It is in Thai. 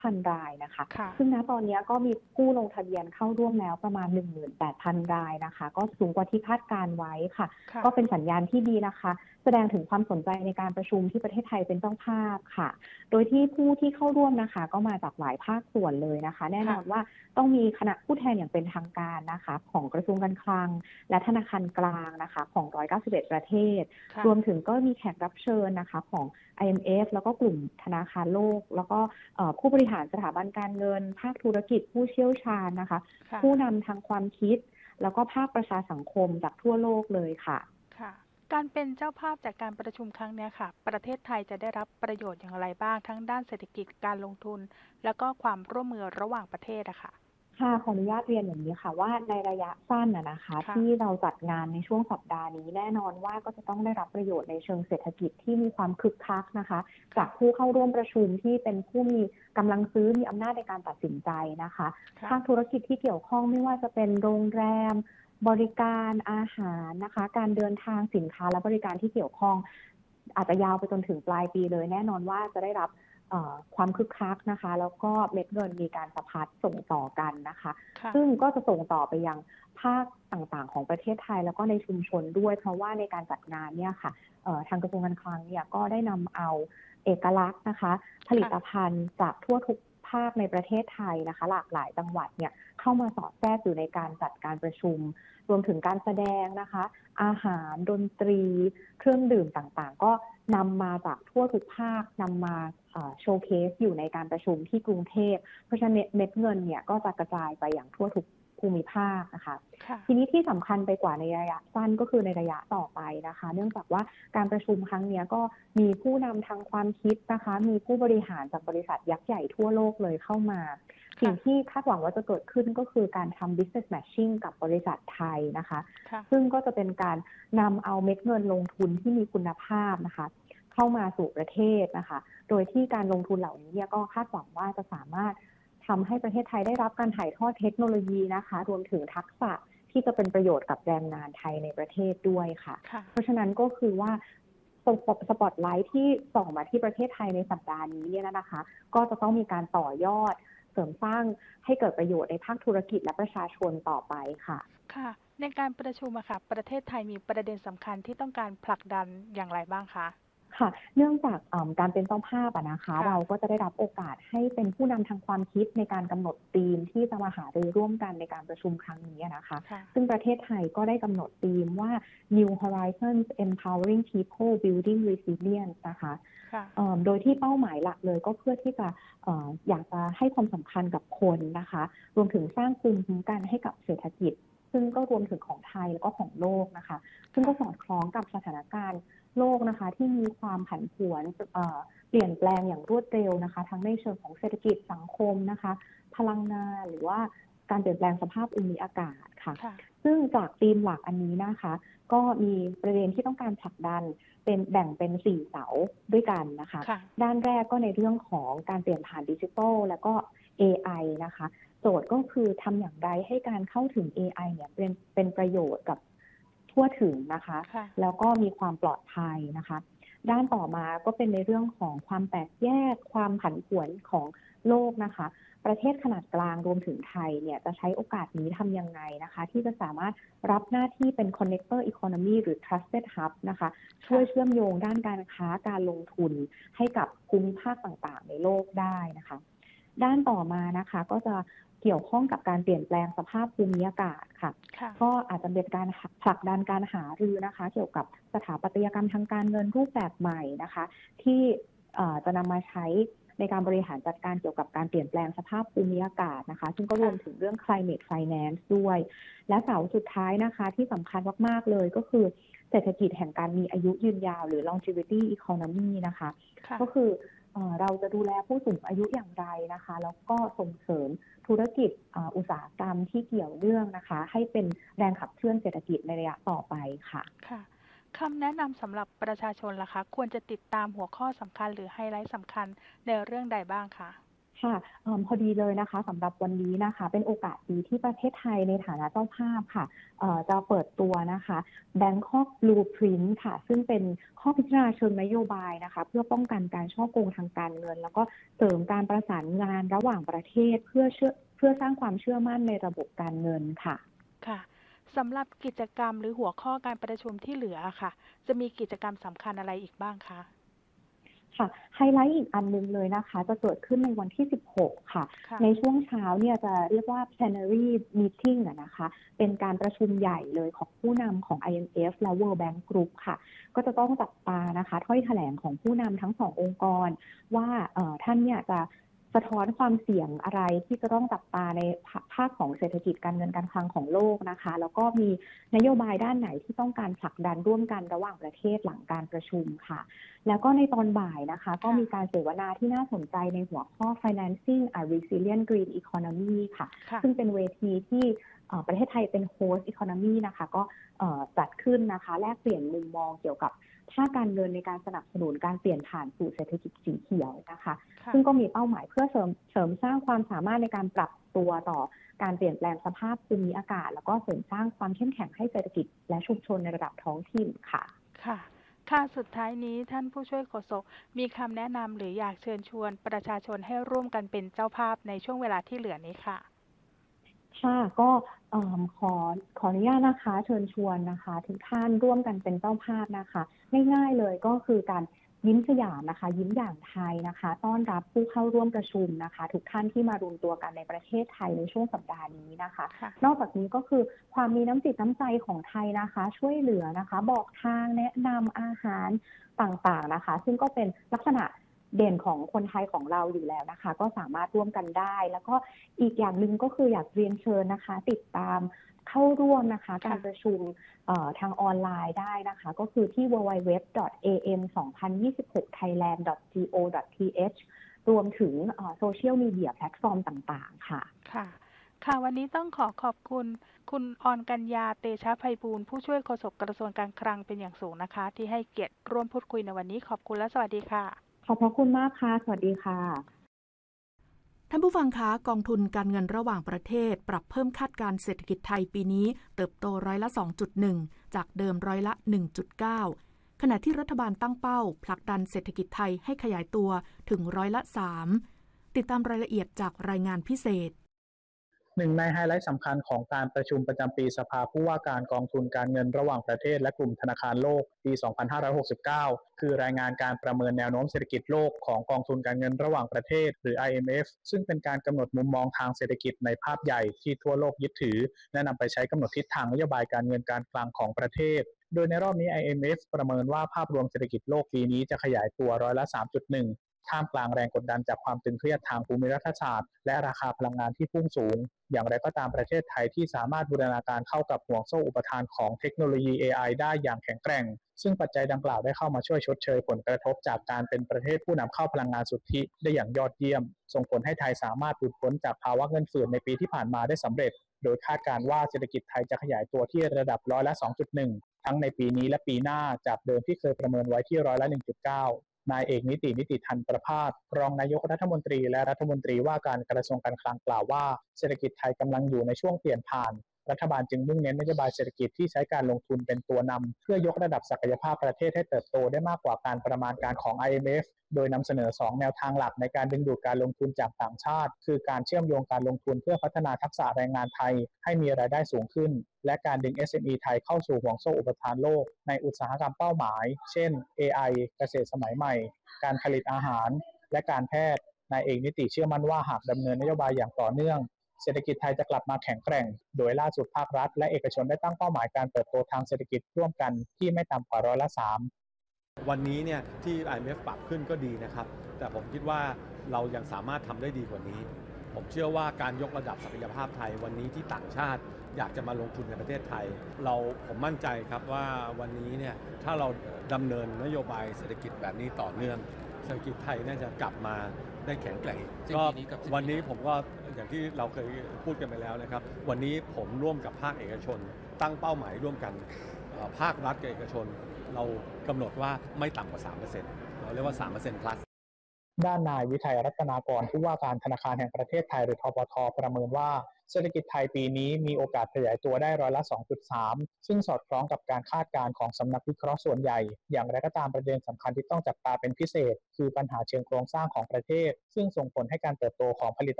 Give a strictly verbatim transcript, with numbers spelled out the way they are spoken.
พัน รายนะคะค่ะซึ่งณตอนนี้ก็มีผู้ลงทะเบียนเข้าร่วมแล้วประมาณ หนึ่งหมื่นแปดพัน รายนะคะก็สูงกว่าที่คาดการไว้ค่ะค่ะก็เป็นสัญญาณที่ดีนะคะแสดงถึงความสนใจในการประชุมที่ประเทศไทยเป็นเจ้าภาพค่ะโดยที่ผู้ที่เข้าร่วมนะคะก็มาจากหลายภาคส่วนเลยนะคะแน่นอนว่าต้องมีคณะผู้แทนอย่างเป็นทางการนะคะของกระทรวงการคลังและธนาคารกลางนะคะของหนึ่งร้อยเก้าสิบเอ็ดประเทศรวมถึงก็มีแขกรับเชิญนะคะของ ไอ เอ็ม เอฟ แล้วก็กลุ่มธนาคารโลกแล้วก็ผู้บริหารสถาบันการเงินภาคธุรกิจผู้เชี่ยวชาญนะคะผู้นำทางความคิดแล้วก็ภาคประชาสังคมจากทั่วโลกเลยค่ะค่ะการเป็นเจ้าภาพจากการประชุมครั้งนี้ค่ะประเทศไทยจะได้รับประโยชน์อย่างไรบ้างทั้งด้านเศรษฐกิจการลงทุนแล้วก็ความร่วมมือระหว่างประเทศอะค่ะค่ะขออนุญาตเรียนอย่างนี้ค่ะว่าในระยะสั้นน่ะนะคะที่เราจัดงานในช่วงสัปดาห์นี้แน่นอนว่าก็จะต้องได้รับประโยชน์ในเชิงเศรษฐกิจที่มีความคึกคักนะคะจากผู้เข้าร่วมประชุมที่เป็นผู้มีกำลังซื้อมีอำนาจในการตัดสินใจนะคะภาคธุรกิจที่เกี่ยวข้องไม่ว่าจะเป็นโรงแรมบริการอาหารนะคะการเดินทางสินค้าและบริการที่เกี่ยวข้องอาจจะยาวไปจนถึงปลายปีเลยแน่นอนว่าจะได้รับความคึกคักนะคะแล้วก็เม็ดเงินมีการสะพัดส่งต่อกันนะคะซึ่งก็จะส่งต่อไปยังภาคต่างๆของประเทศไทยแล้วก็ในชุมชนด้วยเพราะว่าในการจัดงานเนี่ยค่ะทางกระทรวงการคลังเนี่ยก็ได้นำเอาเอกลักษณ์นะคะผลิตภัณฑ์จากทั่วทุกภาคในประเทศไทยนะคะหลากหลายจังหวัดเนี่ยเข้ามาสอดแทรกอยู่ในการจัดการประชุมรวมถึงการแสดงนะคะอาหารดนตรีเครื่องดื่มต่างๆก็นำมาจากทั่วทุกภาคนำมาโชว์เคสอยู่ในการประชุมที่กรุงเทพเพราะฉะนั้นเม็ดเงินเนี่ยก็จะกระจายไปอย่างทั่วทุกภูมิภาคนะคะทีนี้ที่สำคัญไปกว่าในระยะสั้นก็คือในระยะต่อไปนะคะเนื่องจากว่าการประชุมครั้งนี้ก็มีผู้นำทางความคิดนะคะมีผู้บริหารจากบริษัทยักษ์ใหญ่ทั่วโลกเลยเข้ามาสิ่งที่คาดหวังว่าจะเกิดขึ้นก็คือการทำ business matching กับบริษัทไทยนะคะซึ่งก็จะเป็นการนำเอาเม็ดเงินลงทุนที่มีคุณภาพนะคะเข้ามาสู่ประเทศนะคะโดยที่การลงทุนเหล่านี้ก็คาดหวังว่าจะสามารถทำให้ประเทศไทยได้รับการถ่ายทอดเทคโนโลยีนะคะรวมถึงทักษะที่จะเป็นประโยชน์กับแรงงานไทยในประเทศด้วยค่ะเพราะฉะนั้นก็คือว่าสปอตไลท์ที่ส่องมาที่ประเทศไทยในสัปดาห์นี้เนี่ยนะคะก็จะต้องมีการต่อยอดเสริมสร้างให้เกิดประโยชน์ในภาคธุรกิจและประชาชนต่อไปค่ะค่ะในการประชุมอะค่ะประเทศไทยมีประเด็นสำคัญที่ต้องการผลักดันอย่างไรบ้างคะค่ะเนื่องจากการเป็นเจ้าภาพนะคะเราก็จะได้รับโอกาสให้เป็นผู้นำทางความคิดในการกำหนดธีมที่จะมาหารือร่วมกันในการประชุมครั้งนี้นะคะซึ่งประเทศไทยก็ได้กำหนดธีมว่า New Horizons Empowering People Building Resilience นะคะโดยที่เป้าหมายหลักเลยก็เพื่อที่จะอยากจะให้ความสำคัญกับคนนะคะรวมถึงสร้างภูมิคุ้มกันให้กับเศรษฐกิจซึ่งก็รวมถึงของไทยแล้วก็ของโลกนะคะซึ่งก็สอดคล้องกับสถานการณ์โลกนะคะที่มีความผันผวนเปลี่ยนแปลงอย่างรวดเร็วนะคะทั้งในเชิงของเศรษฐกิจสังคมนะคะพลังงานหรือว่าการเปลี่ยนแปลงสภาพภูมิอากาศค่ะซึ่งจากธีมหลักอันนี้นะคะก็มีประเด็นที่ต้องการผลักดันเป็นแบ่งเป็นสี่เสาด้วยกันนะคะด้านแรกก็ในเรื่องของการเปลี่ยนผ่านดิจิทัลแล้วก็ เอ ไอ นะคะโจทย์ก็คือทำอย่างไรให้การเข้าถึง เอ ไอ เนี่ยเป็นเป็นประโยชน์กับทั่วถึงนะคะแล้วก็มีความปลอดภัยนะคะด้านต่อมาก็เป็นในเรื่องของความแตกแยกความผันผวนของโลกนะคะประเทศขนาดกลางรวมถึงไทยเนี่ยจะใช้โอกาสนี้ทำยังไงนะคะที่จะสามารถรับหน้าที่เป็น connector economy หรือ trusted hub นะคะช่วยเชื่อมโยงด้านการค้าการลงทุนให้กับภูมิภาคต่างๆในโลกได้นะคะด้านต่อมานะคะก็จะเกี่ยวข้องกับการเปลี่ยนแปลงสภาพภูมิอากาศค่ะก็อาจจะเป็นการผลักดันการหารือนะคะเกี่ยวกับสถาปัตยกรรมทางการเงินรูปแบบใหม่นะคะที่จะนำมาใช้ในการบริหารจัดการเกี่ยวกับการเปลี่ยนแปลงสภาพภูมิอากาศนะคะซึ่งก็รวมถึงเรื่อง climate finance ด้วยและเสาสุดท้ายนะคะที่สำคัญมากๆเลยก็คือเศรษฐกิจแห่งการมีอายุยืนยาวหรือ longevity economy นะคะก็คือเราจะดูแลผู้สูงอายุอย่างไรนะคะแล้วก็ส่งเสริมธุรกิจอุตสาหกรรมที่เกี่ยวเนื่องนะคะให้เป็นแรงขับเคลื่อนเศรษฐกิจในระยะต่อไปค่ะค่ะคำแนะนำสำหรับประชาชนล่ะคะควรจะติดตามหัวข้อสำคัญหรือไฮไลท์สำคัญในเรื่องใดบ้างคะค่ะเอ่อพอดีเลยนะคะสำหรับวันนี้นะคะเป็นโอกาสดีที่ประเทศไทยในฐานะเจ้าภาพค่ะเอ่อจะเปิดตัวนะคะ Bangkok Blueprint ค่ะซึ่งเป็นข้อพิจารณาเชิงนโยบายนะคะเพื่อป้องกันการฉ้อโกงทางการเงินแล้วก็เสริมการประสานงานระหว่างประเทศเพื่อเชื่อเพื่อสร้างความเชื่อมั่นในระบบการเงินค่ะค่ะสำหรับกิจกรรมหรือหัวข้อการประชุมที่เหลือค่ะจะมีกิจกรรมสำคัญอะไรอีกบ้างคะค่ะไฮไลท์อีกอันนึงเลยนะคะจะเกิดขึ้นในวันที่สิบหกค่ะค่ะในช่วงเช้าเนี่ยจะเรียกว่า plenary meeting อะนะคะเป็นการประชุมใหญ่เลยของผู้นำของ ไอ เอ็ม เอฟ และ World Bank Group ค่ะก็จะต้องจับตานะคะถ้อยแถลงของผู้นำทั้งสององค์กรว่าเอ่อท่านเนี่ยจะสะท้อนความเสี่ยงอะไรที่จะต้องจับตาในภาคของเศรษฐกิจการเงินการคลังของโลกนะคะแล้วก็มีนโยบายด้านไหนที่ต้องการผลักดันร่วมกันระหว่างประเทศหลังการประชุมค่ะแล้วก็ในตอนบ่ายนะคะก็มีการเสวนาที่น่าสนใจในหัวข้อ financing a resilient green economy ค่ะซึ่งเป็นเวทีที่ประเทศไทยเป็น host economy นะคะก็จัดขึ้นนะคะแลกเปลี่ยนมุมมองเกี่ยวกับภาคการเงินในการสนับสนุนการเปลี่ยนผ่านสู่เศรษฐกิจสีเขียวนะคะซึ่งก็มีเป้าหมายเพื่อเสริมเสริมสร้างความสามารถในการปรับตัวต่อการเปลี่ยนแปลงสภาพภูมิอากาศแล้วก็เสริมสร้างความเข้มแข็งให้เศรษฐกิจและชุมชนในระดับท้องถิ่นค่ะค่ะค่ะสุดท้ายนี้ท่านผู้ช่วยโฆษกมีคำแนะนำหรืออยากเชิญชวนประชาชนให้ร่วมกันเป็นเจ้าภาพในช่วงเวลาที่เหลือนี้ค่ะค่ะก็ขอขออนุญาตนะคะเชิญชวนนะคะทุกท่านร่วมกันเป็นเจ้าภาพนะคะง่ายๆเลยก็คือการยิ้มสยามนะคะยิ้มอย่างไทยนะคะต้อนรับผู้เข้าร่วมประชุมนะคะทุกท่านที่มารวมตัวกันในประเทศไทยในช่วงสัปดาห์นี้นะคะนอกจากนี้ก็คือความมีน้ำจิตน้ำใจของไทยนะคะช่วยเหลือนะคะบอกทางแนะนำอาหารต่างๆนะคะซึ่งก็เป็นลักษณะเด่นของคนไทยของเราอยู่แล้วนะคะก็สามารถร่วมกันได้แล้วก็อีกอย่างหนึ่งก็คืออยากเรียนเชิญนะคะติดตามเข้าร่วมนะคะการประชุมทางออนไลน์ได้นะคะก็คือที่ ดับเบิลยู ดับเบิลยู ดับเบิลยู ดอท เอ เอ็ม สองพันยี่สิบหก ไทยแลนด์ ดอท โก ดอท ที เอช รวมถึงโซเชียลมีเดียแพลตฟอร์มต่างๆค่ะค่ะค่ะวันนี้ต้องขอขอบคุณคุณออนกัญญาเตชะไพบูลย์ผู้ช่วยโฆษกกระทรวงการคลังเป็นอย่างสูงนะคะที่ให้เกียรติร่วมพูดคุยในวันนี้ขอบคุณและสวัสดีค่ะขอบพระคุณมากค่ะสวัสดีค่ะท่านผู้ฟังคะกองทุนการเงินระหว่างประเทศปรับเพิ่มคาดการณ์เศรษฐกิจไทยปีนี้เติบโตร้อยละ สองจุดหนึ่ง จากเดิมร้อยละ หนึ่งจุดเก้า ขณะที่รัฐบาลตั้งเป้าผลักดันเศรษฐกิจไทยให้ขยายตัวถึงร้อยละ สาม ติดตามรายละเอียดจากรายงานพิเศษหนึ่งในไฮไลท์สำคัญของการประชุมประจำปีสภาผู้ว่าการกองทุนการเงินระหว่างประเทศและกลุ่มธนาคารโลกปี สองพันห้าร้อยหกสิบเก้า คือรายงานการประเมินแนวโน้มเศรษฐกิจโลกของกองทุนการเงินระหว่างประเทศหรือ ไอ เอ็ม เอฟ ซึ่งเป็นการกำหนดมุมมองทางเศรษฐกิจในภาพใหญ่ที่ทั่วโลกยึดถือและนำไปใช้กำหนดทิศทางนโยบายการเงินการคลังของประเทศโดยในรอบนี้ ไอ เอ็ม เอฟ ประเมินว่าภาพรวมเศรษฐกิจโลกปีนี้จะขยายตัวร้อยละ สามจุดหนึ่งท่ามกลางแรงกดดันจากความตึงเครียดทางภูมิรัฐศาสตร์และราคาพลังงานที่พุ่งสูงอย่างไรก็ตามประเทศไทยที่สามารถบูรณาการเข้ากับห่วงโซ่อุปทานของเทคโนโลยี เอ ไอ ได้อย่างแข็งแกร่งซึ่งปัจจัยดังกล่าวได้เข้ามาช่วยชดเชยผลกระทบจากการเป็นประเทศผู้นำเข้าพลังงานสุทธิได้อย่างยอดเยี่ยมส่งผลให้ไทยสามารถหลุดพ้นจากภาวะเงินเฟ้อในปีที่ผ่านมาได้สำเร็จโดยคาดการณ์ว่าเศรษฐกิจไทยจะขยายตัวที่ระดับร้อยละ สองจุดหนึ่ง ทั้งในปีนี้และปีหน้าจากเดิมที่เคยประเมินไว้ที่ร้อยละ หนึ่งจุดเก้านายเอกนิตินิติธันประภาสรองนายกรัฐมนตรีและรัฐมนตรีว่าการกระทรวงการคลังกล่าวว่าเศรษฐกิจไทยกำลังอยู่ในช่วงเปลี่ยนผ่านรัฐบาลจึงมุ่งเน้นนโยบายเศรษฐกิจที่ใช้การลงทุนเป็นตัวนำเพื่อยกระดับศักยภาพประเทศให้เติบโตได้มากกว่าการประมาณการของ ไอ เอ็ม เอฟ โดยนำเสนอสองแนวทางหลักในการดึงดูดการลงทุนจากต่างชาติคือการเชื่อมโยงการลงทุนเพื่อพัฒนาทักษะแรงงานไทยให้มีรายได้สูงขึ้นและการดึง เอส เอ็ม อี ไทยเข้าสู่ห่วงโซ่อุปทานโลกในอุตสาหกรรมเป้าหมายเช่น เอ ไอ เกษตรสมัยใหม่การผลิตอาหารและการแพทย์นายเอกนิติเชื่อมั่นว่าหากดำเนินนโยบายอย่างต่อเนื่องเศรษฐกิจไทยจะกลับมาแข็งแกร่งโดยล่าสุดภาครัฐและเอกชนได้ตั้งเป้าหมายการเติบโตทางเศรษฐกิจร่วมกันที่ไม่ต่ำกว่าร้อยละสามวันนี้เนี่ยที่ ไอ เอ็ม เอฟ ปรับขึ้นก็ดีนะครับแต่ผมคิดว่าเรายังสามารถทำได้ดีกว่านี้ผมเชื่อว่าการยกระดับศักยภาพไทยวันนี้ที่ต่างชาติอยากจะมาลงทุนในประเทศไทยเราผมมั่นใจครับว่าวันนี้เนี่ยถ้าเราดำเนินนโยบายเศรษฐกิจแบบนี้ต่อเนื่องเศรษฐกิจไทยน่าจะกลับมาได้แข็งแกร่งก็วันนี้ผมก็อย่างที่เราเคยพูดกันไปแล้วนะครับวันนี้ผมร่วมกับภาคเอกชนตั้งเป้าหมายร่วมกันภาครัฐกับเอกชนเรากำหนดว่าไม่ต่ำกว่า สามเปอร์เซ็นต์ เราเรียกว่า สามเปอร์เซ็นต์ plus ด้านนายวิทัยรัตนากรผู้ว่าการธนาคารแห่งประเทศไทยหรือธปท.ประเมินว่าเศรษฐกิจไทยปีนี้มีโอกาสขยายตัวได้ร้อยละ สองจุดสาม ซึ่งสอดคล้องกับการคาดการณ์ของสำนักวิเคราะห์ส่วนใหญ่อย่างไรก็ตามประเด็นสำคัญที่ต้องจับตาเป็นพิเศษคือปัญหาเชิงโครงสร้างของประเทศซึ่งส่งผลให้การเติบโตของผลิต